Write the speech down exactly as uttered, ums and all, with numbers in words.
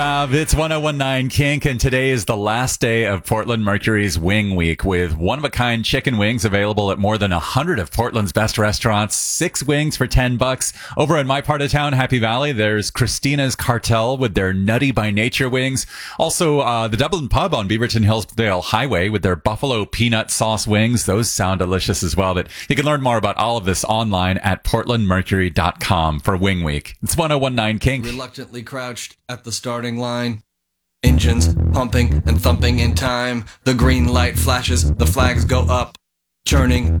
Uh, it's one oh one nine Kink, and today is the last day of Portland Mercury's Wing Week with one-of-a-kind chicken wings available at more than one hundred of Portland's best restaurants. Six wings for ten bucks. Over in my part of town, Happy Valley, there's Christina's Cartel with their Nutty by Nature wings. Also, uh, the Dublin Pub on Beaverton Hillsdale Highway with their Buffalo Peanut Sauce wings. Those sound delicious as well. But you can learn more about all of this online at portland mercury dot com for Wing Week. It's one oh one nine Kink. Reluctantly crouched at the starting line. Engines pumping and thumping in time. The green light flashes, the flags go up. Churning